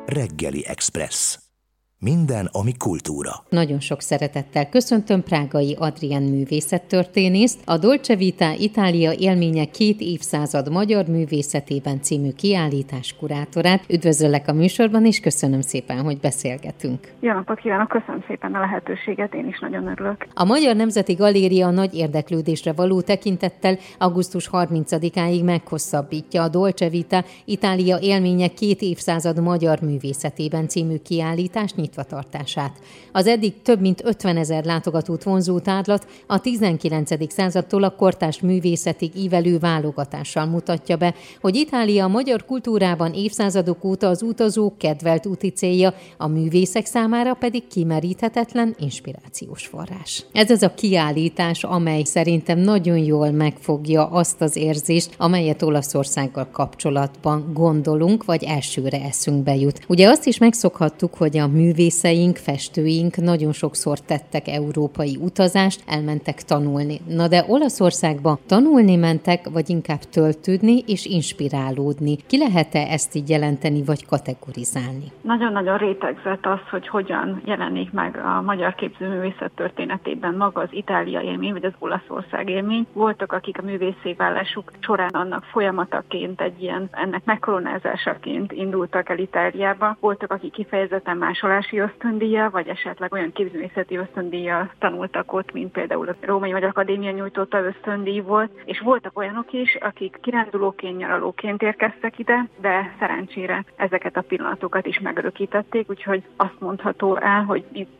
Reggeli Express. Minden, ami kultúra. Nagyon sok szeretettel köszöntöm Prágai Adrián művészettörténészt, a Dolce Vita Itália élménye 2 évszázad magyar művészetében című kiállítás kurátorát. Üdvözöllek a műsorban, és köszönöm szépen, hogy beszélgetünk. Jó napot kívánok, köszönöm szépen a lehetőséget, én is nagyon örülök. A Magyar Nemzeti Galéria nagy érdeklődésre való tekintettel augusztus 30-áig meghosszabbítja a Dolce Vita Itália élménye 2 évszázad magyar művészetében című kiállítás nyitvatartását. Az eddig több mint 50 000 látogatót vonzó tárlat a 19. századtól a kortárs művészetig ívelő válogatással mutatja be, hogy Itália a magyar kultúrában évszázadok óta az utazók kedvelt úti célja, a művészek számára pedig kimeríthetetlen inspirációs forrás. Ez az a kiállítás, amely szerintem nagyon jól megfogja azt az érzést, amelyet Olaszországgal kapcsolatban gondolunk, vagy elsőre eszünkbe jut. Ugye azt is megszokhattuk, hogy a művészeink, festőink nagyon sokszor tettek európai utazást, elmentek tanulni. Na de Olaszországba tanulni mentek, vagy inkább töltődni és inspirálódni. Ki lehet-e ezt így jelenteni, vagy kategorizálni? Nagyon-nagyon rétegzett az, hogy hogyan jelenik meg a magyar képzőművészet történetében maga az Itália élmény, vagy az Olaszország élmény. Voltak, akik a művészé válásuk során annak folyamataként, ennek megkoronázásaként indultak el Itáliába. Voltak, akik kifejezetten másolási ösztöndíjjal, vagy esetleg olyan képzőművészeti ösztöndíjjal tanultak ott, mint például a Római Magyar Akadémia nyújtotta ösztöndíj volt, és voltak olyanok is, akik kirándulóként, nyaralóként érkeztek ide, de szerencsére ezeket a pillanatokat is megörökítették, úgyhogy azt mondható el, hogy mi